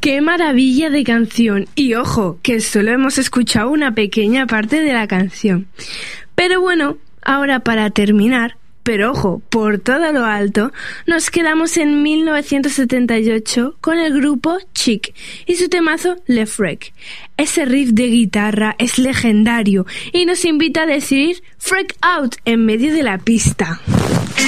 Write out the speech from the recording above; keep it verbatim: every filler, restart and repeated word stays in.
¡Qué maravilla de canción! Y ojo, que solo hemos escuchado una pequeña parte de la canción. Pero bueno, ahora para terminar, pero ojo, por todo lo alto, nos quedamos en mil novecientos setenta y ocho con el grupo Chic y su temazo Le Freak. Ese riff de guitarra es legendario y nos invita a decir Freak Out en medio de la pista.